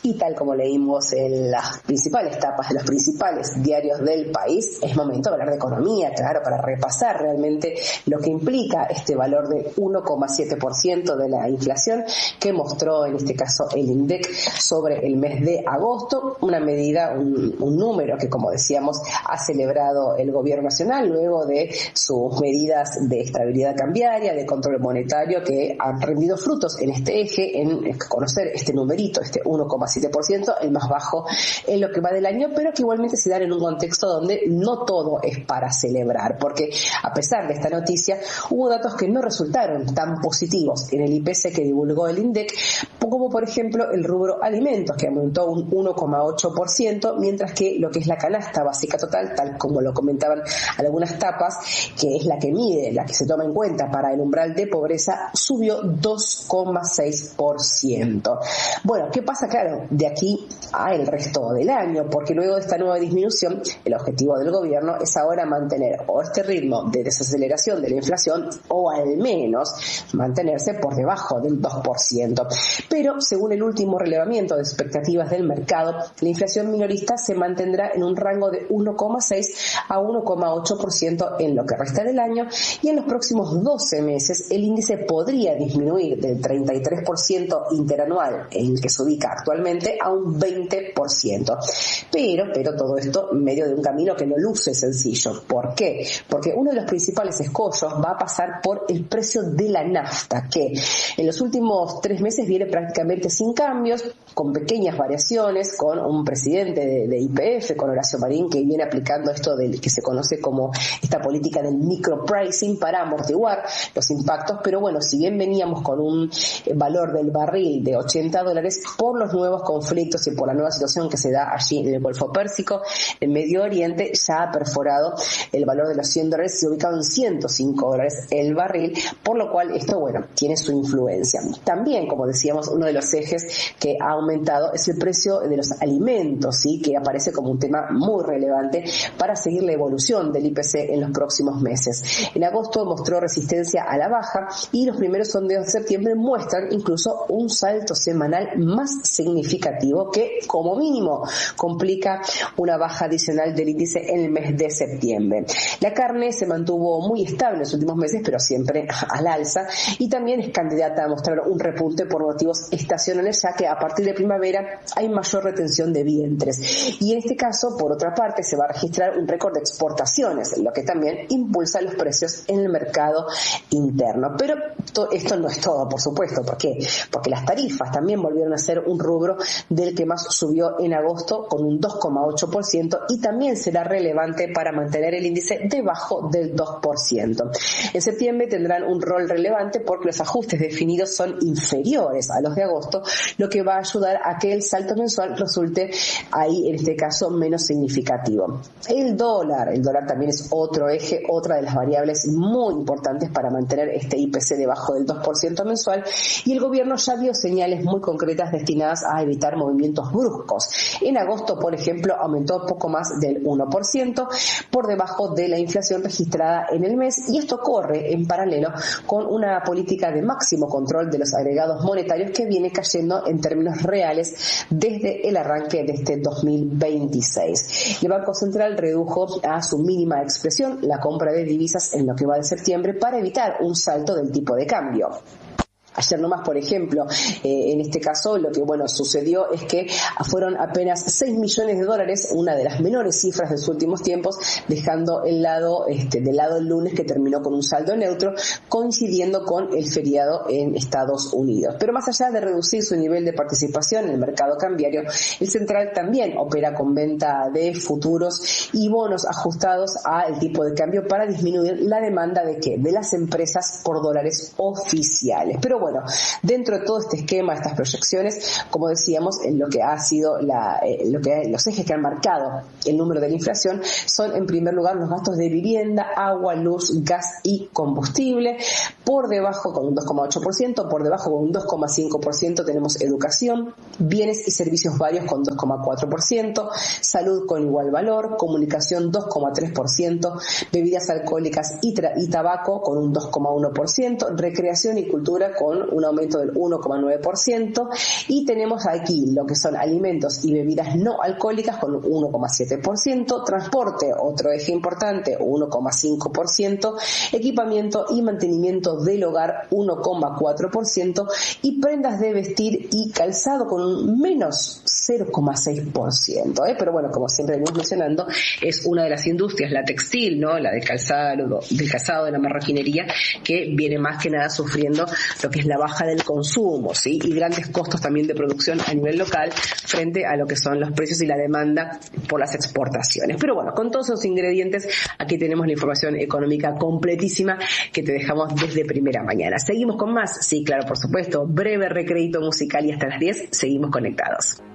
Y tal como leímos en las principales tapas de los principales diarios del país, es momento de hablar de economía, claro, para repasar realmente lo que implica este valor de 1,7% de la inflación que mostró en este caso el INDEC sobre el mes de agosto, una medida, un número que, como decíamos, ha celebrado el gobierno nacional luego de sus medidas de estabilidad cambiaria, de control monetario, que han rendido frutos en este eje, en conocer este numerito, este 1,7%, el más bajo en lo que va del año, pero que igualmente se dan en un contexto donde no todo es para celebrar, porque a pesar de esta noticia, hubo datos que no resultaron tan positivos en el IPC que divulgó el INDEC, como por ejemplo el rubro alimentos, que aumentó un 1,8%, mientras que lo que es la canasta básica total, tal como lo comentaban algunas tapas, que es la que mide, la que se toma en cuenta para el umbral de pobreza, subió 2,6%. Bueno, ¿qué pasa? Claro, de aquí a el resto del año, porque luego de esta nueva disminución, el objetivo del gobierno es ahora mantener o este ritmo de desaceleración de la inflación o al menos mantenerse por debajo del 2%. Pero según el último relevamiento de expectativas del mercado, la inflación minorista se mantendrá en un rango de 1,6 a 1,8% en lo que resta del año, y en los próximos 12 meses el índice podría disminuir del 33% interanual en el que se ubica actualmente a un 20%. Pero todo esto en medio de un camino que no luce sencillo. ¿Por qué? Porque uno de los principales escollos va a pasar por el precio de la nafta, que en los últimos 3 meses viene prácticamente sin cambios, con pequeñas variaciones, con un presidente de YPF, con Horacio Marín, que viene aplicando esto del que se conoce como esta política del micropricing para amortiguar los impactos. Pero bueno, si bien veníamos con un valor del barril de $80 por los nuevos conflictos y por la nueva situación que se da allí en el Golfo Pérsico, en Medio Oriente, ya ha perforado el valor de los $100, se ubica en $105 el barril, por lo cual esto, bueno, tiene su influencia. También, como decíamos, uno de los ejes que ha aumentado es el precio de los alimentos, ¿sí?, que aparece como un tema muy relevante para seguir la evolución del IPC en los próximos meses. En agosto mostró resistencia a la baja y los primeros sondeos de septiembre muestran incluso un salto semanal más significativo que, como mínimo, complica una baja adicional del índice en el mes de septiembre. La carne se mantuvo muy estable en los últimos meses, pero siempre al alza, y también es candidata a mostrar un repunte por motivos estacionales, ya que a partir de primavera hay mayor retención de vientres. Y en este caso, por otra parte, se va a registrar un récord de exportaciones, lo que también impulsa los precios en el mercado interno. Pero esto no es todo, por supuesto. ¿Por qué? Porque las tarifas también volvieron a ser un rubro del que más subió en agosto, con un 2,8%, y también será relevante para mantener el índice debajo del 2%. En septiembre tendrán un rol relevante porque los ajustes definidos son inferiores a los de agosto, lo que va a ayudar a que el salto mensual resulte ahí, en este caso, menos significativo. El dólar también es otro eje, otra de las variables muy importantes para mantener este IPC debajo del 2% mensual, y el gobierno ya dio señales muy concretas destinadas a evitar movimientos bruscos. En agosto, por ejemplo, aumentó poco más del 1%, por debajo de la inflación registrada en el mes, y esto corre en paralelo con una política de máximo control de los agregados monetarios que viene cayendo en términos reales desde el arranque de este 2026. El Banco Central redujo a su mínima expresión la compra de divisas en lo que va de septiembre para evitar un salto del tipo de cambio. Ayer nomás, por ejemplo, en este caso lo que sucedió es que fueron apenas $6 millones, una de las menores cifras de los últimos tiempos, dejando del lado el lunes, que terminó con un saldo neutro, coincidiendo con el feriado en Estados Unidos. Pero más allá de reducir su nivel de participación en el mercado cambiario, el central también opera con venta de futuros y bonos ajustados al tipo de cambio para disminuir la demanda de las empresas por dólares oficiales. Pero bueno, dentro de todo este esquema, estas proyecciones, como decíamos, en lo que ha sido los ejes que han marcado el número de la inflación son, en primer lugar, los gastos de vivienda, agua, luz, gas y combustible. Por debajo, con un 2,8%, por debajo, con un 2,5%, tenemos educación, bienes y servicios varios con 2,4%, salud con igual valor, comunicación 2,3%, bebidas alcohólicas y tabaco con un 2,1%, recreación y cultura con con un aumento del 1,9%, y tenemos aquí lo que son alimentos y bebidas no alcohólicas con un 1,7%, transporte, otro eje importante, 1,5%, equipamiento y mantenimiento del hogar 1,4%, y prendas de vestir y calzado con un menos 0,6%, pero bueno, como siempre venimos mencionando, es una de las industrias, la textil, ¿no? La del calzado, de la marroquinería, que viene más que nada sufriendo lo que es la baja del consumo, ¿sí? Y grandes costos también de producción a nivel local frente a lo que son los precios y la demanda por las exportaciones. Pero bueno, con todos esos ingredientes, aquí tenemos la información económica completísima que te dejamos desde primera mañana. ¿Seguimos con más? Sí, claro, por supuesto. Breve recreito musical y hasta las 10 seguimos conectados.